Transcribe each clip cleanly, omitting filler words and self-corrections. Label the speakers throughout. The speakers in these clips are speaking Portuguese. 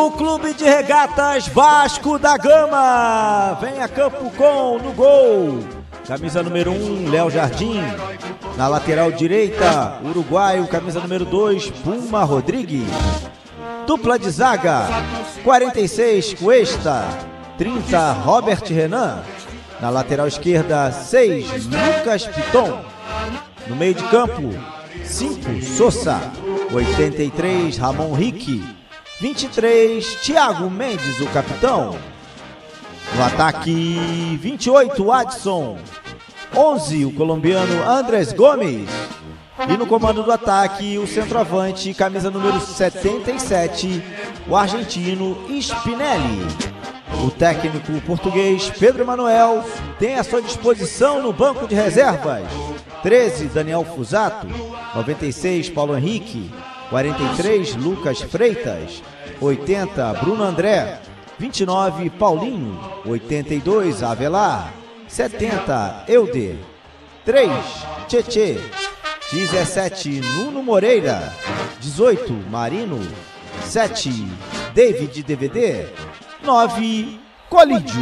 Speaker 1: O Clube de Regatas Vasco da Gama vem a campo com no gol. Camisa número 1, Léo Jardim. Na lateral direita, uruguaio, camisa número 2, Puma Rodrigues. Dupla de zaga, 46, Cuesta. 30, Robert Renan. Na lateral esquerda, 6, Lucas Piton. No meio de campo, 5, Sosa. 83, Ramon Rique. 23, Thiago Mendes, o capitão. No ataque, 28, Adson. 11, o colombiano Andrés Gomes. E no comando do ataque, o centroavante, camisa número 77, o argentino Spinelli. O técnico português Pedro Manuel tem à sua disposição no banco de reservas 13, Daniel Fusato. 96, Paulo Henrique. 43, Lucas Freitas. 80, Bruno André. 29, Paulinho. 82, Avelar. 70, Euder. 3, Tchê. 17, Nuno Moreira. 18, Marino. 7, David DVD. 9, Colídio.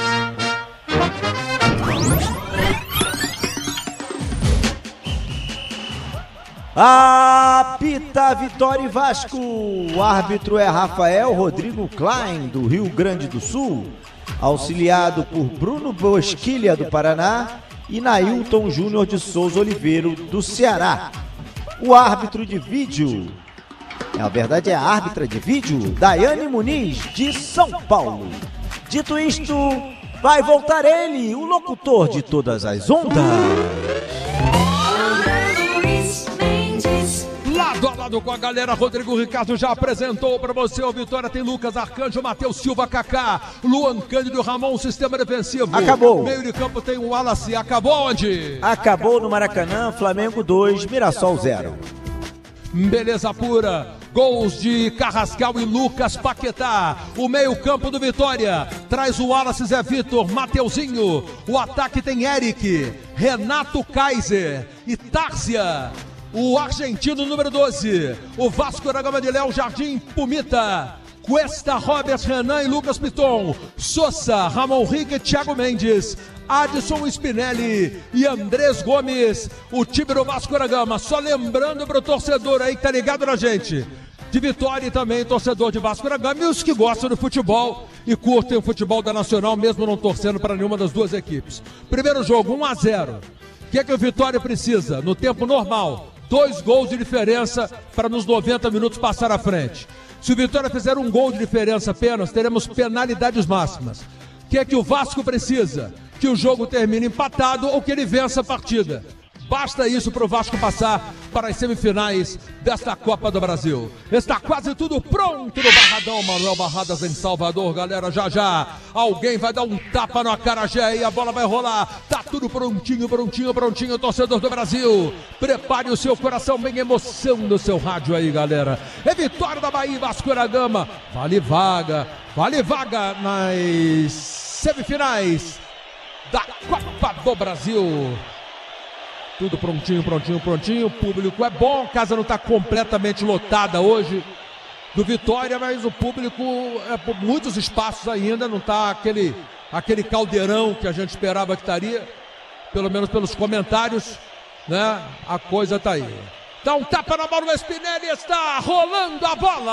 Speaker 1: Apita Vitória e Vasco. O árbitro é Rafael Rodrigo Klein, do Rio Grande do Sul, auxiliado por Bruno Bosquilha, do Paraná, e Nailton Júnior de Souza Oliveira, do Ceará. O árbitro de vídeo, na verdade é a árbitra de vídeo, Daiane Muniz, de São Paulo. Dito isto, vai voltar ele, o locutor de todas as ondas.
Speaker 2: Lado a lado com a galera, Rodrigo Ricardo já apresentou para você. O Vitória tem Lucas Arcanjo, Matheus Silva, Kaká, Luan Cândido, Ramon, sistema defensivo.
Speaker 1: Acabou.
Speaker 2: Meio de campo tem o Wallace. Acabou onde?
Speaker 1: Acabou no Maracanã, Flamengo 2, Mirassol 0.
Speaker 2: Beleza pura. Gols de Carrascal e Lucas Paquetá. O meio campo do Vitória traz o Wallace, Zé Vitor, Mateuzinho. O ataque tem Eric, Renato Kaiser e Tárcia. O argentino número 12, o Vasco da Gama de Léo Jardim, Pumita, Cuesta, Robert Renan e Lucas Piton, Sosa, Ramon Rique, Thiago Mendes, Adson Spinelli e Andrés Gomes, o time do Vasco da Gama. Só lembrando para o torcedor aí que tá ligado na gente, de Vitória e também torcedor de Vasco da Gama, e os que gostam do futebol e curtem o futebol da Nacional, mesmo não torcendo para nenhuma das duas equipes. Primeiro jogo, 1-0. O que é que o Vitória precisa? No tempo normal, 2 gols de diferença para nos 90 minutos passar à frente. Se o Vitória fizer 1 gol de diferença apenas, teremos penalidades máximas. O que é que o Vasco precisa? Que o jogo termine empatado ou que ele vença a partida. Basta isso para o Vasco passar para as semifinais desta Copa do Brasil. Está quase tudo pronto no Barradão, Manuel Barradas em Salvador, galera. Já alguém vai dar um tapa no acarajé e a bola vai rolar. Tá tudo prontinho, torcedor do Brasil. Prepare o seu coração, bem emoção no seu rádio aí, galera. É Vitória da Bahia, Vasco da Gama. Vale vaga nas semifinais da Copa do Brasil. Tudo prontinho. O público é bom, a casa não está completamente lotada hoje do Vitória, mas o público é por muitos espaços ainda, não está aquele caldeirão que a gente esperava que estaria, pelo menos pelos comentários, né? A coisa está aí. Dá um tapa na bola, o Spinelli está rolando a bola.